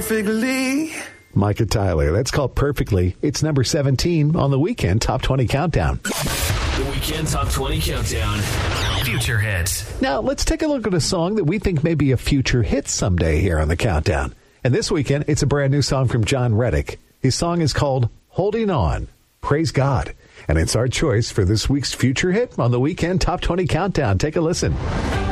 perfectly. Micah Tyler. That's called Perfectly. It's number 17 on the Weekend Top 20 Countdown. The Weekend Top 20 Countdown. Future hits. Now, let's take a look at a song that we think may be a future hit someday here on the Countdown. And this weekend, it's a brand new song from John Reddick. His song is called Holding On. Praise God. And it's our choice for this week's future hit on the Weekend Top 20 Countdown. Take a listen.